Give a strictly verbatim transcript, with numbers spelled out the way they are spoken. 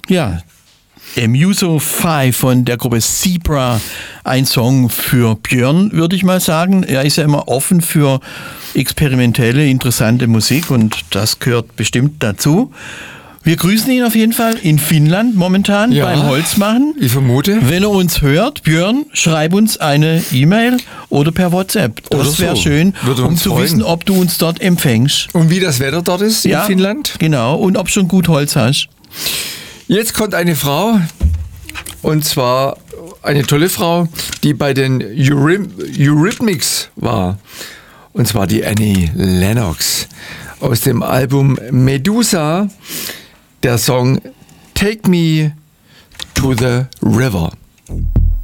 Ja, Muso fünf von der Gruppe Zebra, ein Song für Björn, würde ich mal sagen. Er ist ja immer offen für experimentelle, interessante Musik und das gehört bestimmt dazu. Wir grüßen ihn auf jeden Fall in Finnland momentan ja, beim Holzmachen. Ich vermute. Wenn er uns hört, Björn, schreib uns eine E-Mail oder per WhatsApp. Das wäre so. schön, Würde um uns zu freuen. wissen, ob du uns dort empfängst. Und wie das Wetter dort ist ja, in Finnland. Genau, und ob du schon gut Holz hast. Jetzt kommt eine Frau, und zwar eine tolle Frau, die bei den Euryth- Eurythmics war. Und zwar die Annie Lennox aus dem Album Medusa, der Song Take Me to the River.